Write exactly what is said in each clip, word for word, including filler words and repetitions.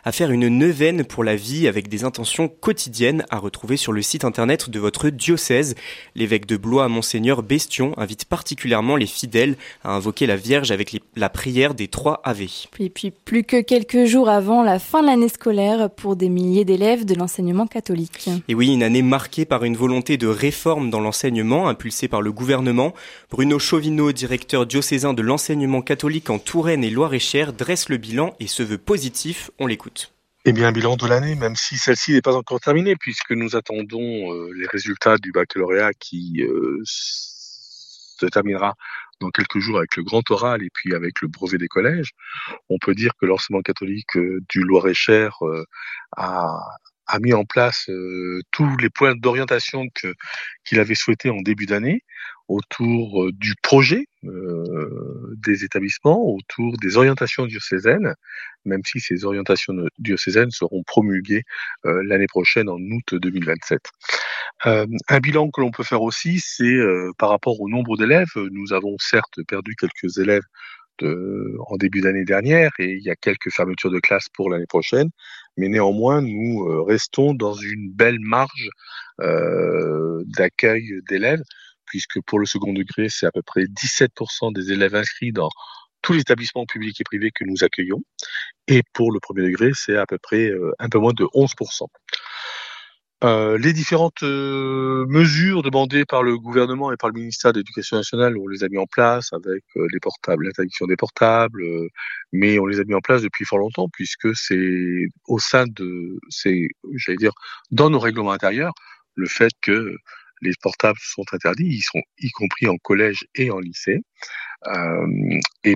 à faire une neuvaine pour la vie avec des intentions quotidiennes à retrouver sur le site internet de votre diocèse. L'évêque de Blois, Monseigneur Bestion, invite particulièrement les fidèles à invoquer la Vierge avec les, la prière des trois Ave. Et puis plus que quelques jours avant la fin de l'année scolaire pour des milliers d'élèves de l'enseignement catholique. Et oui, une année marquée par une volonté de réforme dans l'enseignement impulsée par le gouvernement. Bruno Chauvineau, directeur diocésain de l'enseignement catholique en Touraine et Loir-et-Cher, dresse le bilan et se veut positif. On l'écoute. Eh bien, un bilan de l'année, même si celle-ci n'est pas encore terminée, puisque nous attendons euh, les résultats du baccalauréat qui euh, se terminera dans quelques jours avec le grand oral et puis avec le brevet des collèges. On peut dire que l'enseignement catholique euh, du Loir-et-Cher euh, a, a mis en place euh, tous les points d'orientation que, qu'il avait souhaité en début d'année, autour euh, du projet euh, des établissements, autour des orientations diocésaines, même si ces orientations diocésaines seront promulguées euh, l'année prochaine en août deux mille vingt-sept. Euh, un bilan que l'on peut faire aussi, c'est euh, par rapport au nombre d'élèves. Nous avons certes perdu quelques élèves de, en début d'année dernière et il y a quelques fermetures de classes pour l'année prochaine, mais néanmoins nous euh, restons dans une belle marge euh, d'accueil d'élèves, puisque pour le second degré, c'est à peu près dix-sept pour cent des élèves inscrits dans tous les établissements publics et privés que nous accueillons. Et pour le premier degré, c'est à peu près euh, un peu moins de onze pour cent. Euh, les différentes euh, mesures demandées par le gouvernement et par le ministère de l'Éducation nationale, on les a mis en place avec euh, les portables, l'interdiction des portables, euh, mais on les a mis en place depuis fort longtemps, puisque c'est au sein de, c'est, j'allais dire, dans nos règlements intérieurs, le fait que les portables sont interdits, ils sont y compris en collège et en lycée. Euh, et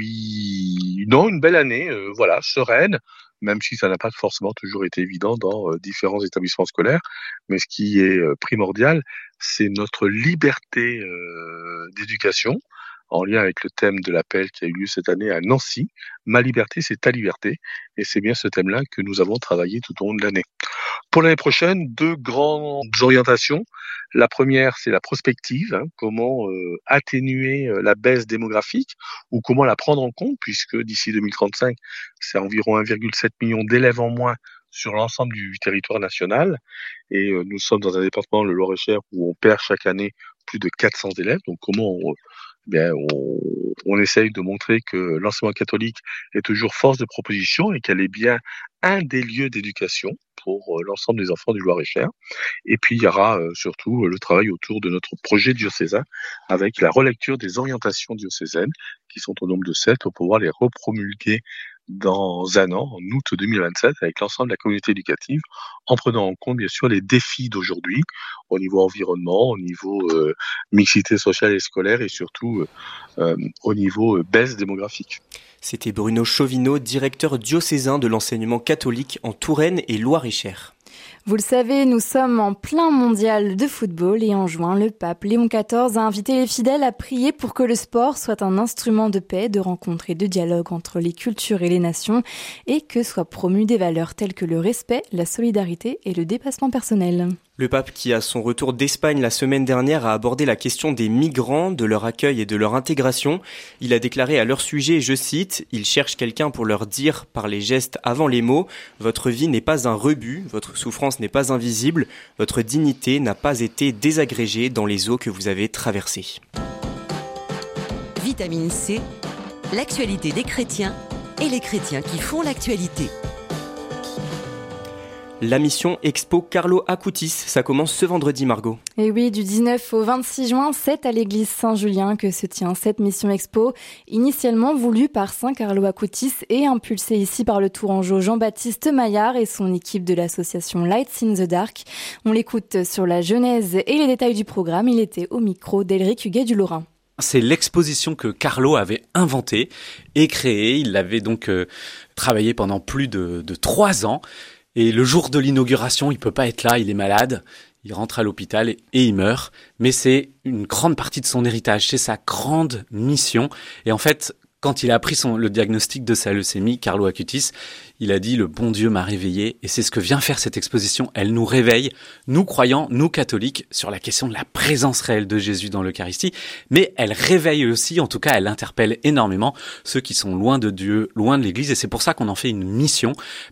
puis, non, une belle année, euh, voilà, sereine, même si ça n'a pas forcément toujours été évident dans euh, différents établissements scolaires. Mais ce qui est euh, primordial, c'est notre liberté euh, d'éducation, en lien avec le thème de l'appel qui a eu lieu cette année à Nancy. Ma liberté, c'est ta liberté. Et c'est bien ce thème-là que nous avons travaillé tout au long de l'année. Pour l'année prochaine, deux grandes orientations. La première, c'est la prospective, hein, comment euh, atténuer euh, la baisse démographique ou comment la prendre en compte, puisque d'ici deux mille trente-cinq, c'est environ un virgule sept million d'élèves en moins sur l'ensemble du territoire national. Et euh, nous sommes dans un département, le Loir-et-Cher, où on perd chaque année plus de quatre cents élèves. Donc comment on, bien, on, on essaye de montrer que l'enseignement catholique est toujours force de proposition et qu'elle est bien un des lieux d'éducation pour euh, l'ensemble des enfants du Loir-et-Cher. Et puis il y aura euh, surtout euh, le travail autour de notre projet diocésain avec la relecture des orientations diocésaines qui sont au nombre de sept pour pouvoir les repromulguer dans un an, en août deux mille vingt-sept, avec l'ensemble de la communauté éducative, en prenant en compte bien sûr les défis d'aujourd'hui, au niveau environnement, au niveau euh, mixité sociale et scolaire, et surtout euh, au niveau euh, baisse démographique. C'était Bruno Chauvineau, directeur diocésain de l'enseignement catholique en Touraine et Loir-et-Cher. Vous le savez, nous sommes en plein mondial de football et en juin, le pape Léon quatorze a invité les fidèles à prier pour que le sport soit un instrument de paix, de rencontre et de dialogue entre les cultures et les nations et que soient promues des valeurs telles que le respect, la solidarité et le dépassement personnel. Le pape qui, à son retour d'Espagne la semaine dernière, a abordé la question des migrants, de leur accueil et de leur intégration. Il a déclaré à leur sujet, je cite, « Ils cherchent quelqu'un pour leur dire par les gestes avant les mots, votre vie n'est pas un rebut, votre souffrance n'est pas invisible, votre dignité n'a pas été désagrégée dans les eaux que vous avez traversées. » Vitamine C, l'actualité des chrétiens et les chrétiens qui font l'actualité. La mission Expo Carlo Acutis, ça commence ce vendredi, Margot. Et oui, du dix-neuf au vingt-six juin, c'est à l'église Saint-Julien que se tient cette mission Expo, initialement voulue par Saint Carlo Acutis et impulsée ici par le tourangeau Jean-Baptiste Maillard et son équipe de l'association Lights in the Dark. On l'écoute sur la genèse et les détails du programme. Il était au micro d'Elric Huguet du Lorrain. C'est l'exposition que Carlo avait inventée et créée. Il l'avait donc euh, travaillé pendant plus de, de trois ans. Et le jour de l'inauguration, il peut pas être là, il est malade, il rentre à l'hôpital et, et il meurt. Mais c'est une grande partie de son héritage, c'est sa grande mission. Et en fait, quand il a appris son, le diagnostic de sa leucémie, Carlo Acutis, il a dit « Le bon Dieu m'a réveillé ». Et c'est ce que vient faire cette exposition. Elle nous réveille, nous croyants, nous catholiques, sur la question de la présence réelle de Jésus dans l'Eucharistie. Mais elle réveille aussi, en tout cas, elle interpelle énormément ceux qui sont loin de Dieu, loin de l'Église. Et c'est pour ça qu'on en fait une mission.